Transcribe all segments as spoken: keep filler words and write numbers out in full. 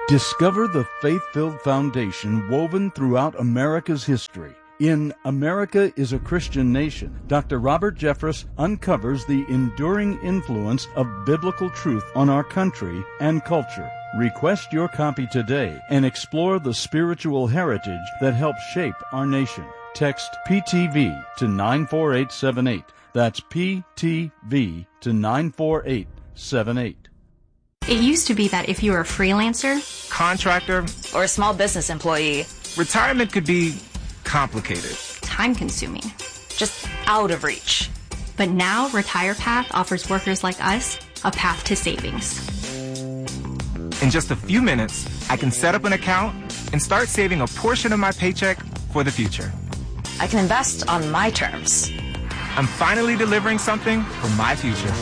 Discover the faith-filled foundation woven throughout America's history. In America is a Christian Nation, Doctor Robert Jeffress uncovers the enduring influence of biblical truth on our country and culture. Request your copy today and explore the spiritual heritage that helped shape our nation. Text P T V to nine four eight seven eight. That's P T V to nine four eight seven eight. It used to be that if you were a freelancer, contractor, or a small business employee, retirement could be complicated, time-consuming, just out of reach. But now RetirePath offers workers like us a path to savings. In just a few minutes, I can set up an account and start saving a portion of my paycheck for the future. I can invest on my terms. I'm finally delivering something for my future.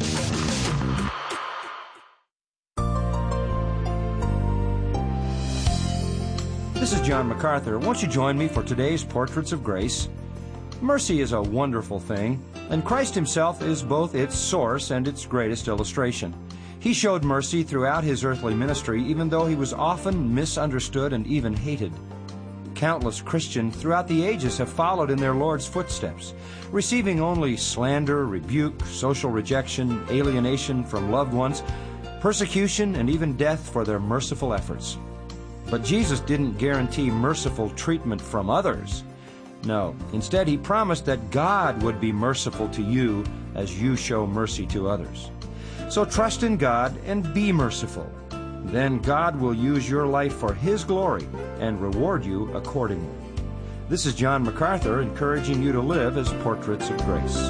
This is John MacArthur. Won't you join me for today's Portraits of Grace? Mercy is a wonderful thing, and Christ himself is both its source and its greatest illustration. He showed mercy throughout his earthly ministry, even though he was often misunderstood and even hated. Countless Christians throughout the ages have followed in their Lord's footsteps, receiving only slander, rebuke, social rejection, alienation from loved ones, persecution, and even death for their merciful efforts. But Jesus didn't guarantee merciful treatment from others. No, instead he promised that God would be merciful to you as you show mercy to others. So trust in God and be merciful. Then God will use your life for his glory and reward you accordingly. This is John MacArthur encouraging you to live as portraits of grace.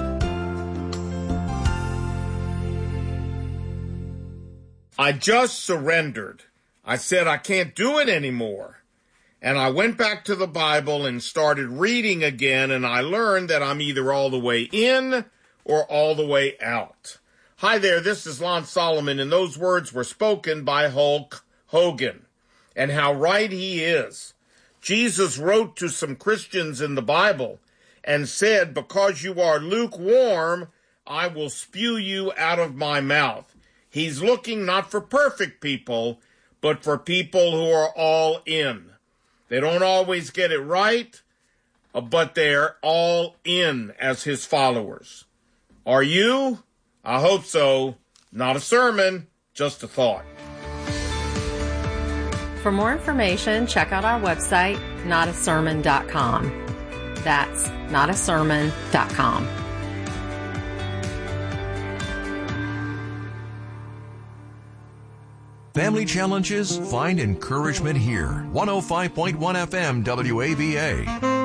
I just surrendered. I said, I can't do it anymore. And I went back to the Bible and started reading again, and I learned that I'm either all the way in or all the way out. Hi there, this is Lon Solomon, and those words were spoken by Hulk Hogan. And how right he is. Jesus wrote to some Christians in the Bible and said, because you are lukewarm, I will spew you out of my mouth. He's looking not for perfect people, but for people who are all in. They don't always get it right, but they're all in as his followers. Are you? I hope so. Not a sermon, just a thought. For more information, check out our website, not a sermon dot com. That's not a sermon dot com. Family challenges? Find encouragement here. one oh five point one F M W A V A.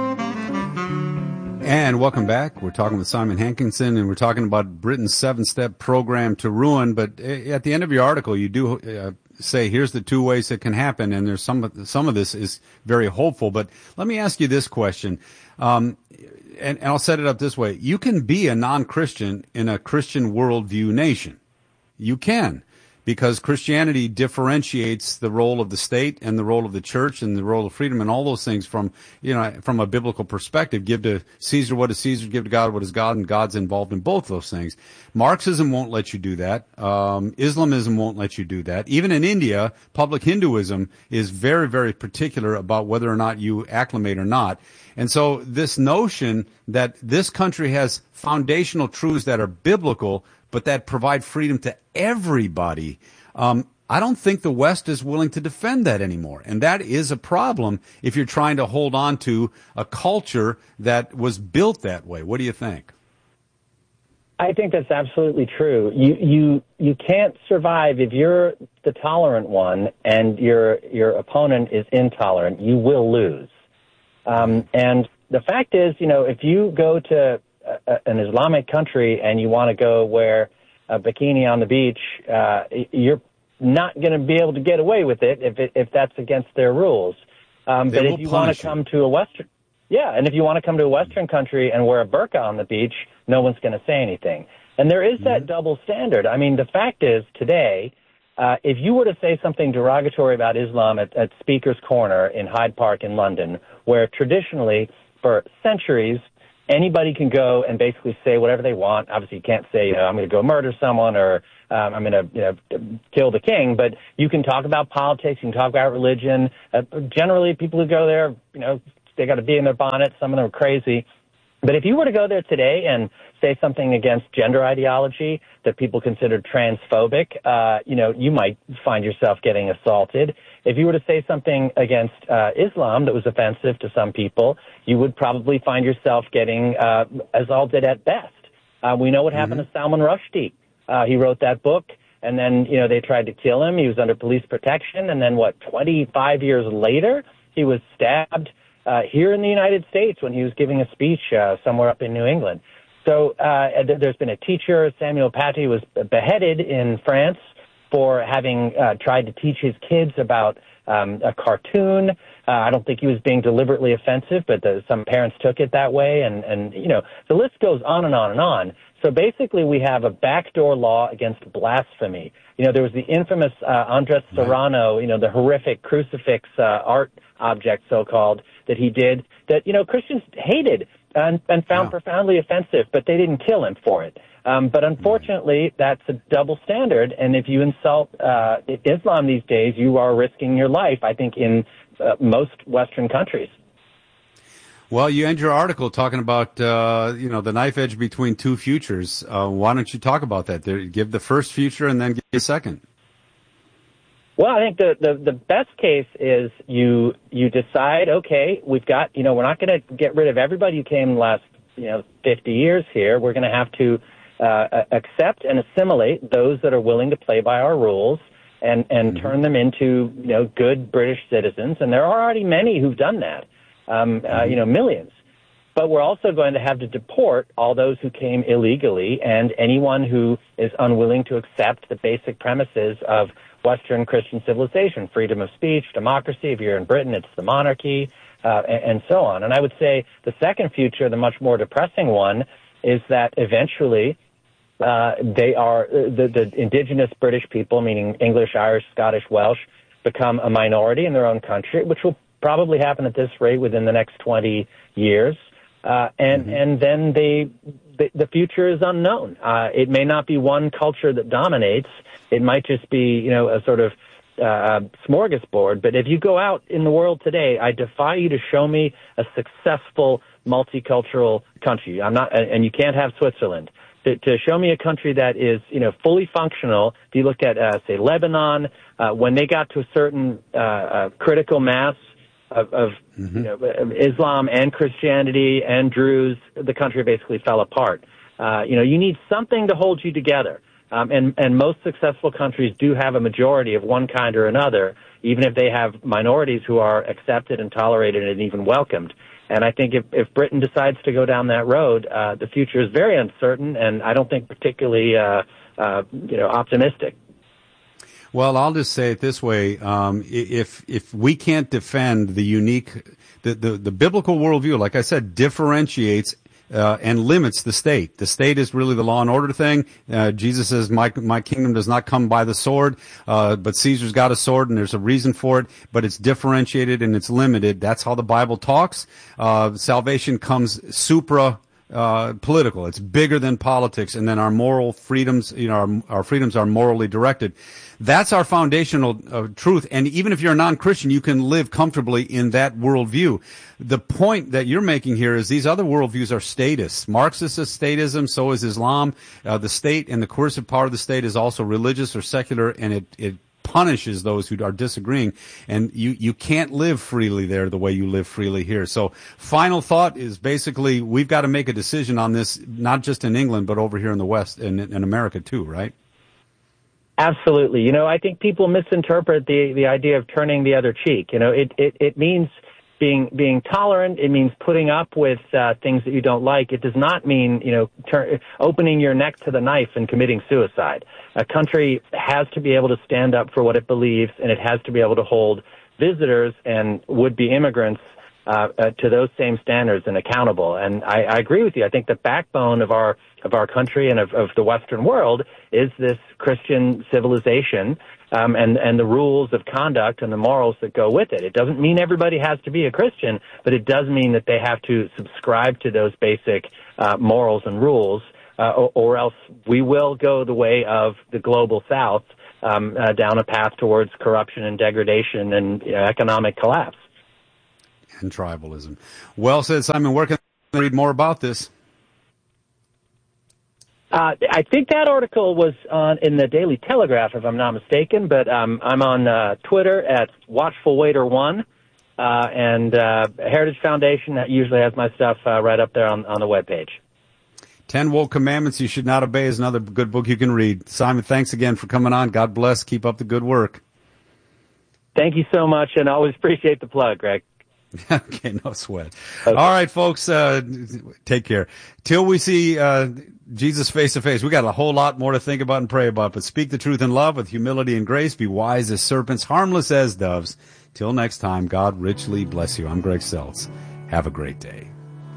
And welcome back. We're talking with Simon Hankinson, and we're talking about Britain's seven-step program to ruin. But at the end of your article, you do uh, say, here's the two ways it can happen, and there's some, some of this is very hopeful. But let me ask you this question, um, and, and I'll set it up this way. You can be a non-Christian in a Christian worldview nation. You can. Because Christianity differentiates the role of the state and the role of the church and the role of freedom and all those things from, you know, from a biblical perspective. Give to Caesar what is Caesar, give to God what is God, and God's involved in both those things. Marxism won't let you do that. Um, Islamism won't let you do that. Even in India, public Hinduism is very, very particular about whether or not you acclimate or not. And so this notion that this country has foundational truths that are biblical, but that provide freedom to everybody, um, I don't think the West is willing to defend that anymore. And that is a problem if you're trying to hold on to a culture that was built that way. What do you think? I think that's absolutely true. You you you can't survive if you're the tolerant one and your your opponent is intolerant. You will lose. Um, and the fact is, you know, if you go to a, an Islamic country and you want to go wear a bikini on the beach, uh, you're not going to be able to get away with it if it, if that's against their rules. Um, but if you want to come to a Western, yeah, and if you want to come to a Western country and wear a burqa on the beach, no one's going to say anything. And there is that mm-hmm. double standard. I mean, the fact is today, uh, if you were to say something derogatory about Islam at, at Speaker's Corner in Hyde Park in London, where traditionally for centuries anybody can go and basically say whatever they want. Obviously, you can't say, you know, I'm going to go murder someone or um, I'm going to you know, kill the king, but you can talk about politics, you can talk about religion. Uh, generally, people who go there, you know, they got to be in their bonnet. Some of them are crazy. But if you were to go there today and say something against gender ideology that people consider transphobic, uh, you know, you might find yourself getting assaulted. If you were to say something against uh, Islam that was offensive to some people, you would probably find yourself getting uh, assaulted at best. Uh, we know what mm-hmm. happened to Salman Rushdie. Uh, he wrote that book, and then, you know, they tried to kill him. He was under police protection, and then, what, twenty-five years later, he was stabbed Uh, here in the United States when he was giving a speech uh, somewhere up in New England. So uh, there's been a teacher, Samuel Paty, was beheaded in France for having uh, tried to teach his kids about um, a cartoon. Uh, I don't think he was being deliberately offensive, but the, some parents took it that way. And, and, you know, the list goes on and on and on. So basically we have a backdoor law against blasphemy. You know, there was the infamous uh, Andres Serrano, you know, the horrific crucifix uh, art object, so-called, that he did that, you know, Christians hated and, and found wow. profoundly offensive, but they didn't kill him for it. Um, but unfortunately, that's a double standard. And if you insult uh, Islam these days, you are risking your life, I think, in uh, most Western countries. Well, you end your article talking about, uh, you know, the knife edge between two futures. Uh, why don't you talk about that? There, give the first future and then give the second. Well, I think the, the, the best case is you you decide, okay, we've got, you know, we're not going to get rid of everybody who came the last, you know, fifty years here. We're going to have to uh, accept and assimilate those that are willing to play by our rules and, and mm-hmm. turn them into, you know, good British citizens. And there are already many who've done that, um, mm-hmm. uh, you know, millions. But we're also going to have to deport all those who came illegally and anyone who is unwilling to accept the basic premises of Western Christian civilization, freedom of speech, democracy. If you're in Britain, it's the monarchy, uh, and, and so on. And I would say the second future, the much more depressing one, is that eventually uh, they are the, the indigenous British people, meaning English, Irish, Scottish, Welsh, become a minority in their own country, which will probably happen at this rate within the next twenty years. Uh, and, mm-hmm. and then they, the, the future is unknown. Uh, it may not be one culture that dominates. It might just be, you know, a sort of uh, smorgasbord. But if you go out in the world today, I defy you to show me a successful multicultural country. I'm not, and you can't have Switzerland. To, to show me a country that is, you know, fully functional. If you look at, uh, say, Lebanon, uh, when they got to a certain uh, uh, critical mass of, of mm-hmm. you know, Islam and Christianity and Druze, the country basically fell apart. Uh, you know, you need something to hold you together. Um, and, and most successful countries do have a majority of one kind or another, even if they have minorities who are accepted and tolerated and even welcomed. And I think if, if Britain decides to go down that road, uh, the future is very uncertain, and I don't think particularly, uh, uh, you know, optimistic. Well, I'll just say it this way: um, if if we can't defend the unique, the, the the biblical worldview, like I said, differentiates uh, and limits the state. The state is really the law and order thing. Uh, Jesus says, "My my kingdom does not come by the sword, uh, but Caesar's got a sword, and there's a reason for it. But it's differentiated and it's limited. That's how the Bible talks. Uh, salvation comes supra." Uh, political. It's bigger than politics, and then our moral freedoms, you know, our, our freedoms are morally directed. That's our foundational uh, truth. And even if you're a non-Christian, you can live comfortably in that worldview. The point that you're making here is these other worldviews are statists. Marxist is statism, so is Islam. Uh, the state and the coercive power of the state is also religious or secular, and it, it punishes those who are disagreeing, and you, you can't live freely there the way you live freely here. So final thought is basically we've got to make a decision on this, not just in England, but over here in the West and in America too, right? Absolutely. You know, I think people misinterpret the, the idea of turning the other cheek. You know, it, it, it means being being tolerant. It means putting up with uh, things that you don't like. It does not mean, you know, tur- opening your neck to the knife and committing suicide. A country has to be able to stand up for what it believes, and it has to be able to hold visitors and would-be immigrants uh, uh, to those same standards and accountable. And I, I agree with you. I think the backbone of our of our country and of, of the Western world is this Christian civilization. Um, and, and the rules of conduct and the morals that go with it. It doesn't mean everybody has to be a Christian, but it does mean that they have to subscribe to those basic uh, morals and rules. uh, or, or else we will go the way of the global South, um, uh, down a path towards corruption and degradation and you know, economic collapse. And tribalism. Well said, Simon. Where can I read more about this? Uh, I think that article was on in the Daily Telegraph, if I'm not mistaken, but um, I'm on uh, Twitter at Watchful Waiter one, uh, and uh, Heritage Foundation that usually has my stuff uh, right up there on, on the webpage. Ten Woke Commandments You Should Not Obey is another good book you can read. Simon, thanks again for coming on. God bless. Keep up the good work. Thank you so much, and I always appreciate the plug, Greg. Okay, no sweat. Okay. All right, folks, uh, take care. Till we see uh, Jesus face to face, we got a whole lot more to think about and pray about, but speak the truth in love with humility and grace. Be wise as serpents, harmless as doves. Till next time, God richly bless you. I'm Greg Seltz. Have a great day.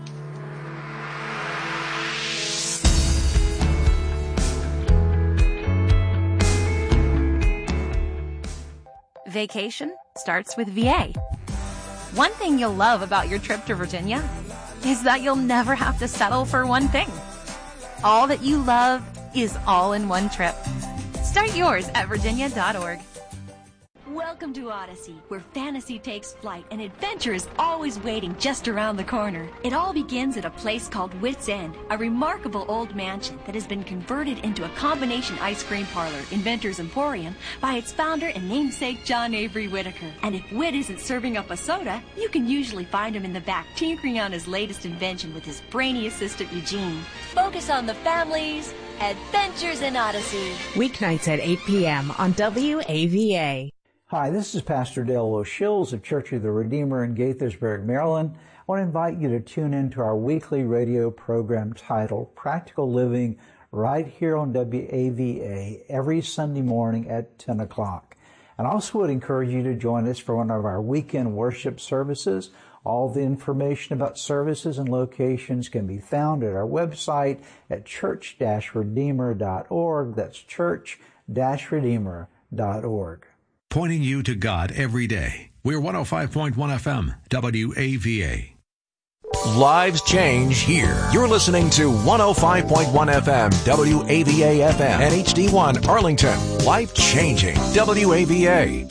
Vacation starts with V A. One thing you'll love about your trip to Virginia is that you'll never have to settle for one thing. All that you love is all in one trip. Start yours at virginia dot org. Welcome to Odyssey, where fantasy takes flight and adventure is always waiting just around the corner. It all begins at a place called Wits End, a remarkable old mansion that has been converted into a combination ice cream parlor, Inventor's Emporium, by its founder and namesake John Avery Whitaker. And if Whit isn't serving up a soda, you can usually find him in the back tinkering on his latest invention with his brainy assistant Eugene. Focus on the families. Adventures in Odyssey. Weeknights at eight p.m. on W A V A. Hi, this is Pastor Dale O'Shills of Church of the Redeemer in Gaithersburg, Maryland. I want to invite you to tune in to our weekly radio program titled Practical Living right here on W A V A every Sunday morning at ten o'clock. And I also would encourage you to join us for one of our weekend worship services. All the information about services and locations can be found at our website at church dash redeemer dot org. That's church dash redeemer dot org. Pointing you to God every day. We're one oh five point one F M, W A V A. Lives change here. You're listening to one oh five point one F M, W A V A F M, and H D one Arlington. Life changing, W A V A.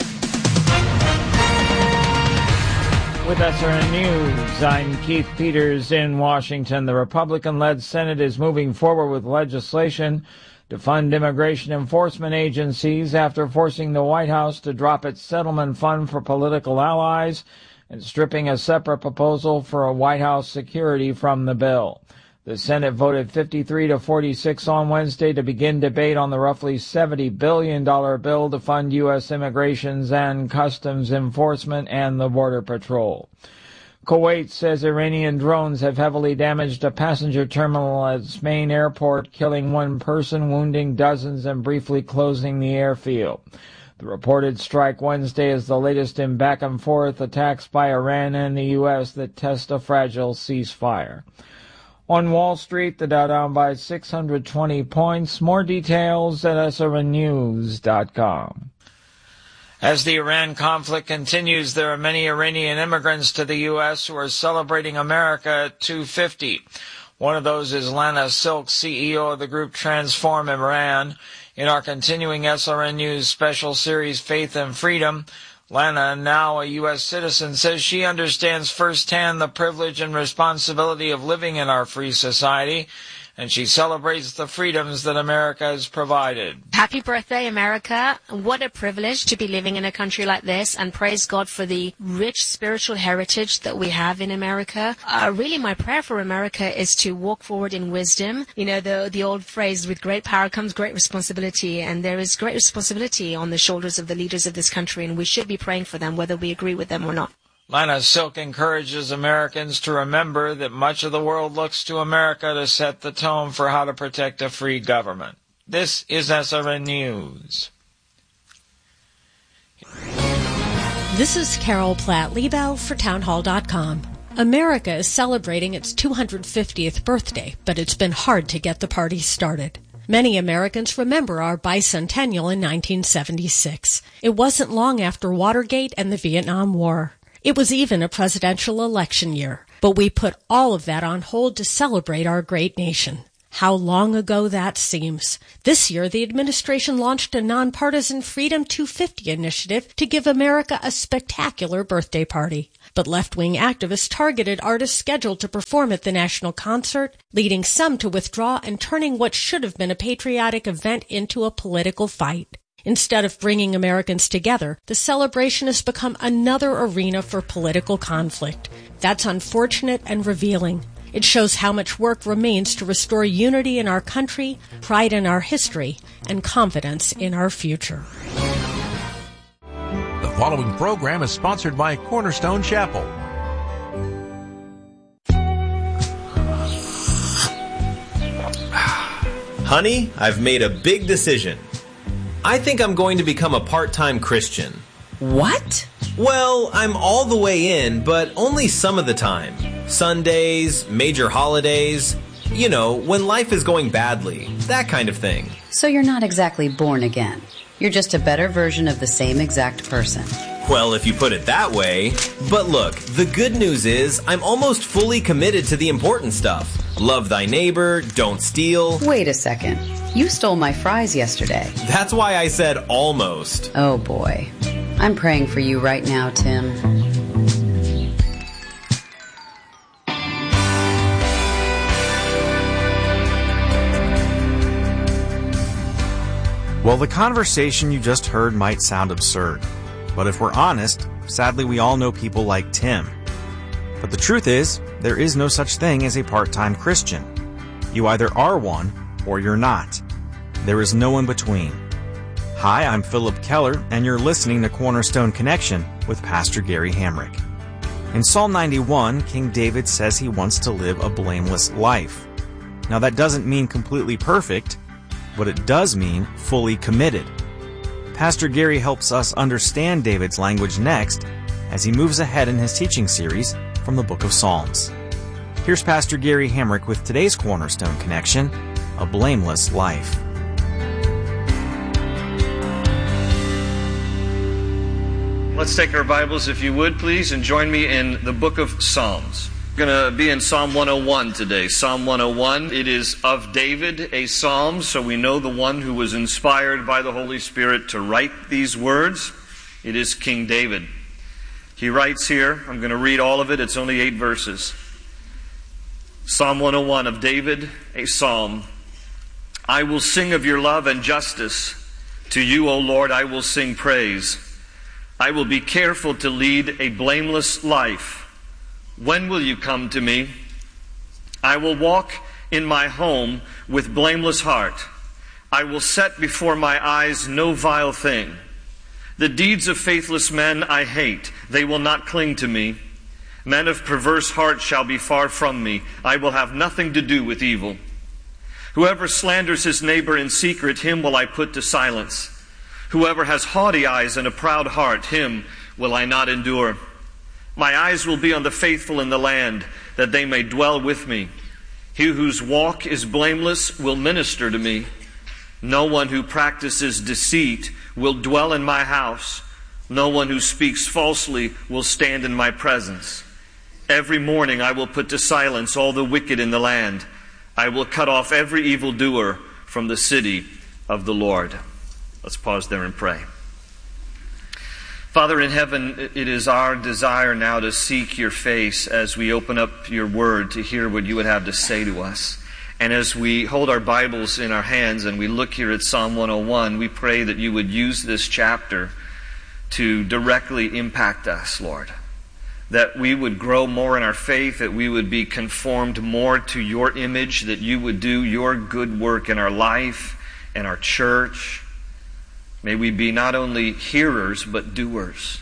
With S R N News, I'm Keith Peters in Washington. The Republican-led Senate is moving forward with legislation to fund immigration enforcement agencies after forcing the White House to drop its settlement fund for political allies and stripping a separate proposal for a White House security from the bill. The Senate voted fifty-three to forty-six on Wednesday to begin debate on the roughly seventy billion dollars bill to fund U S immigrations and customs enforcement and the Border Patrol. Kuwait says Iranian drones have heavily damaged a passenger terminal at its main airport, killing one person, wounding dozens, and briefly closing the airfield. The reported strike Wednesday is the latest in back-and-forth attacks by Iran and the U S that test a fragile ceasefire. On Wall Street, the Dow down by six hundred twenty points. More details at S R N news dot com. As the Iran conflict continues, there are many Iranian immigrants to the U S who are celebrating America at two fifty. One of those is Lana Silk, C E O of the group Transform Iran. In our continuing S R N News special series, Faith and Freedom, Lana, now a U S citizen, says she understands firsthand the privilege and responsibility of living in our free society, and she celebrates the freedoms that America has provided. Happy birthday, America. What a privilege to be living in a country like this, and praise God for the rich spiritual heritage that we have in America. Uh, really, my prayer for America is to walk forward in wisdom. You know, the, the old phrase, with great power comes great responsibility, and there is great responsibility on the shoulders of the leaders of this country, and we should be praying for them, whether we agree with them or not. Lana Silk encourages Americans to remember that much of the world looks to America to set the tone for how to protect a free government. This is S R N News. This is Carol Platt-Liebau for townhall dot com. America is celebrating its two hundred fiftieth birthday, but it's been hard to get the party started. Many Americans remember our bicentennial in nineteen seventy-six. It wasn't long after Watergate and the Vietnam War. It was even a presidential election year, but we put all of that on hold to celebrate our great nation. How long ago that seems. This year, the administration launched a nonpartisan Freedom two fifty initiative to give America a spectacular birthday party. But left-wing activists targeted artists scheduled to perform at the national concert, leading some to withdraw and turning what should have been a patriotic event into a political fight. Instead of bringing Americans together, the celebration has become another arena for political conflict. That's unfortunate and revealing. It shows how much work remains to restore unity in our country, pride in our history, and confidence in our future. The following program is sponsored by Cornerstone Chapel. Honey, I've made a big decision. I think I'm going to become a part-time Christian. What? Well, I'm all the way in, but only some of the time. Sundays, major holidays, you know, when life is going badly, that kind of thing. So you're not exactly born again. You're just a better version of the same exact person. Well, if you put it that way. But look, the good news is I'm almost fully committed to the important stuff. Love thy neighbor, don't steal. Wait a second. You stole my fries yesterday. That's why I said almost. Oh boy. I'm praying for you right now, Tim. Well, the conversation you just heard might sound absurd, but if we're honest, sadly we all know people like Tim. But the truth is, there is no such thing as a part-time Christian. You either are one, or you're not. There is no in between. Hi, I'm Philip Keller, and you're listening to Cornerstone Connection with Pastor Gary Hamrick. In Psalm ninety-one, King David says he wants to live a blameless life. Now that doesn't mean completely perfect, but it does mean fully committed. Pastor Gary helps us understand David's language next as he moves ahead in his teaching series from the book of Psalms. Here's Pastor Gary Hamrick with today's Cornerstone Connection, A Blameless Life. Let's take our Bibles, if you would, please, and join me in the book of Psalms. We're going to be in Psalm one oh one today. Psalm one oh one, it is of David, a psalm, so we know the one who was inspired by the Holy Spirit to write these words. It is King David. He writes here, I'm going to read all of it, it's only eight verses. Psalm one oh one of David, a psalm. I will sing of your love and justice. To you, O Lord, I will sing praise. I will be careful to lead a blameless life. When will you come to me? I will walk in my home with blameless heart. I will set before my eyes no vile thing. The deeds of faithless men I hate. They will not cling to me. Men of perverse heart shall be far from me. I will have nothing to do with evil. Whoever slanders his neighbor in secret, him will I put to silence. Whoever has haughty eyes and a proud heart, him will I not endure. My eyes will be on the faithful in the land, that they may dwell with me. He whose walk is blameless will minister to me. No one who practices deceit will dwell in my house. No one who speaks falsely will stand in my presence. Every morning I will put to silence all the wicked in the land. I will cut off every evildoer from the city of the Lord. Let's pause there and pray. Father in heaven, it is our desire now to seek your face as we open up your word to hear what you would have to say to us. And as we hold our Bibles in our hands and we look here at Psalm one oh one, we pray that you would use this chapter to directly impact us, Lord. That we would grow more in our faith, that we would be conformed more to your image, that you would do your good work in our life and our church. May we be not only hearers, but doers.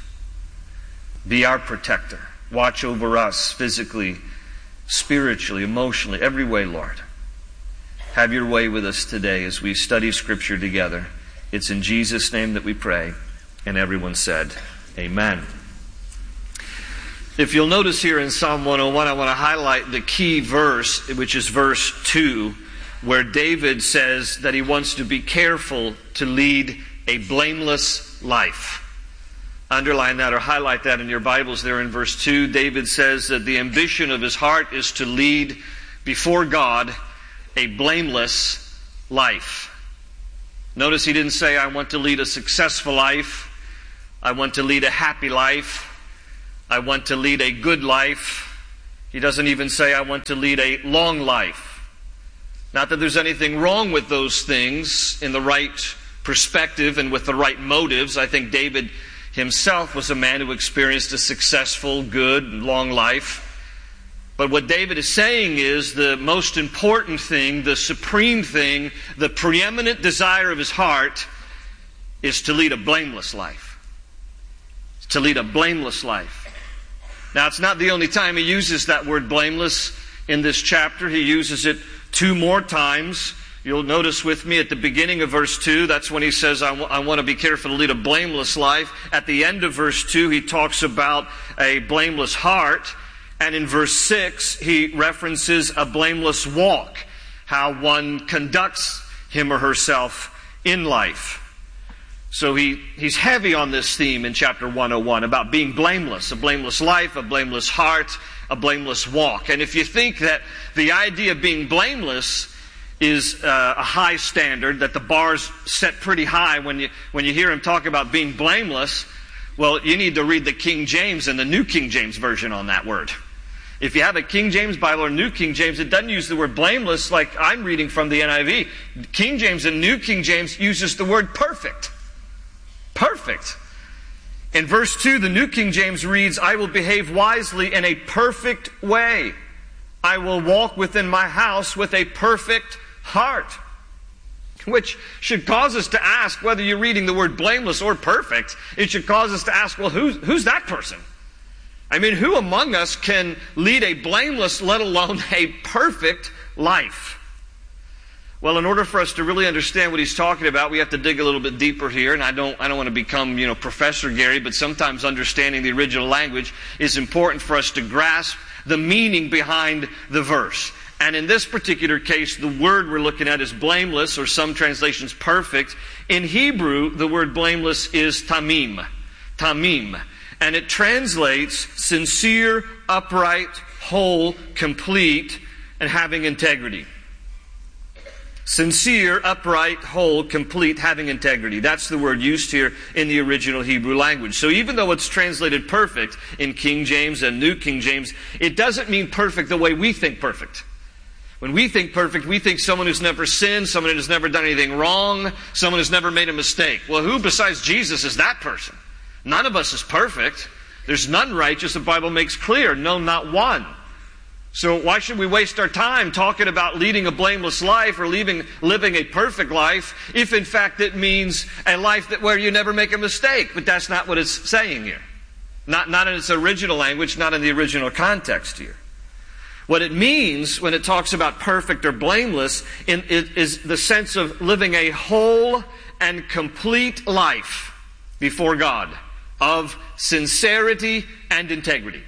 Be our protector. Watch over us physically, spiritually, emotionally, every way, Lord. Have your way with us today as we study Scripture together. It's in Jesus' name that we pray. And everyone said, Amen. If you'll notice here in Psalm one oh one, I want to highlight the key verse, which is verse two, where David says that he wants to be careful to lead a blameless life. Underline that or highlight that in your Bibles there in verse two. David says that the ambition of his heart is to lead before God a blameless life. Notice he didn't say, I want to lead a successful life. I want to lead a happy life. I want to lead a good life. He doesn't even say, I want to lead a long life. Not that there's anything wrong with those things in the right perspective and with the right motives. I think David himself was a man who experienced a successful, good, long life. But what David is saying is the most important thing, the supreme thing, the preeminent desire of his heart is to lead a blameless life. To lead a blameless life. Now, it's not the only time he uses that word blameless in this chapter. He uses it two more times. You'll notice with me at the beginning of verse two, that's when he says, I, w- I want to be careful to lead a blameless life. At the end of verse two, he talks about a blameless heart. And in verse six, he references a blameless walk, how one conducts him or herself in life. So he, he's heavy on this theme in chapter one oh one about being blameless, a blameless life, a blameless heart, a blameless walk. And if you think that the idea of being blameless is uh, a high standard, that the bar's set pretty high when you when you hear him talk about being blameless, well, you need to read the King James and the New King James Version on that word. If you have a King James Bible or New King James, it doesn't use the word blameless like I'm reading from the N I V. King James and New King James uses the word perfect. Perfect. In verse two, the New King James reads, I will behave wisely in a perfect way. I will walk within my house with a perfect heart. Which should cause us to ask, whether you're reading the word blameless or perfect, it should cause us to ask, well, who's, who's that person? I mean, who among us can lead a blameless, let alone a perfect life? Well, in order for us to really understand what he's talking about, we have to dig a little bit deeper here. And I don't, I don't want to become, you know, Professor Gary, but sometimes understanding the original language is important for us to grasp the meaning behind the verse. And in this particular case, the word we're looking at is blameless, or some translations perfect. In Hebrew, the word blameless is tamim. Tamim. And it translates sincere, upright, whole, complete, and having integrity. Sincere, upright, whole, complete, having integrity. That's the word used here in the original Hebrew language. So even though it's translated perfect in King James and New King James, it doesn't mean perfect the way we think perfect. When we think perfect, we think someone who's never sinned, someone who's never done anything wrong, someone who's never made a mistake. Well, who besides Jesus is that person? None of us is perfect. There's none righteous, the Bible makes clear. No, not one. So why should we waste our time talking about leading a blameless life or living, living a perfect life if in fact it means a life that where you never make a mistake? But that's not what it's saying here. Not, not in its original language, not in the original context here. What it means when it talks about perfect or blameless in, it is the sense of living a whole and complete life before God of sincerity and integrity.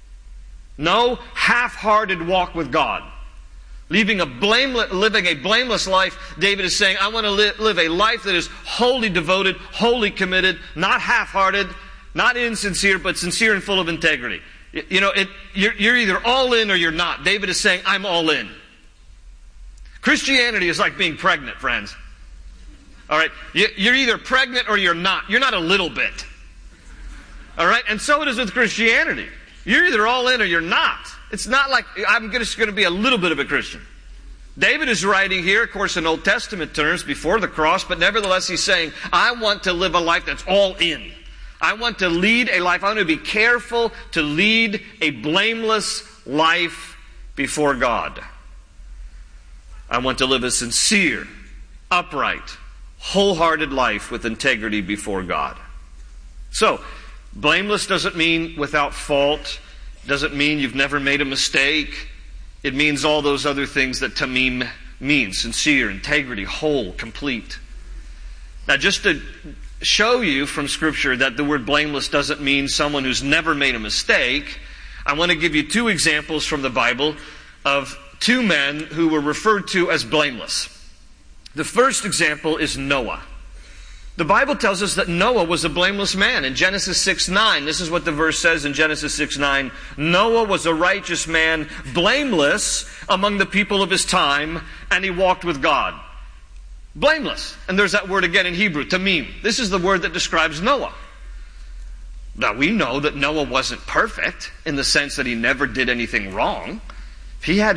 No half-hearted walk with God. Living a blameless, living a blameless life, David is saying, I want to li- live a life that is wholly devoted, wholly committed, not half-hearted, not insincere, but sincere and full of integrity. You know, it, you're, you're either all in or you're not. David is saying, I'm all in. Christianity is like being pregnant, friends. All right? You're either pregnant or you're not. You're not a little bit. All right? And so it is with Christianity. You're either all in or you're not. It's not like I'm just going to be a little bit of a Christian. David is writing here, of course, in Old Testament terms, before the cross, but nevertheless he's saying, I want to live a life that's all in. I want to lead a life, I want to be careful to lead a blameless life before God. I want to live a sincere, upright, wholehearted life with integrity before God. So, blameless doesn't mean without fault. Doesn't mean you've never made a mistake. It means all those other things that tamim means. Sincere, integrity, whole, complete. Now just to show you from Scripture that the word blameless doesn't mean someone who's never made a mistake, I want to give you two examples from the Bible of two men who were referred to as blameless. The first example is Noah. The Bible tells us that Noah was a blameless man. In Genesis six nine, this is what the verse says in Genesis six nine. Noah was a righteous man, blameless among the people of his time, and he walked with God. Blameless. And there's that word again in Hebrew, tamim. This is the word that describes Noah. Now we know that Noah wasn't perfect in the sense that he never did anything wrong. He had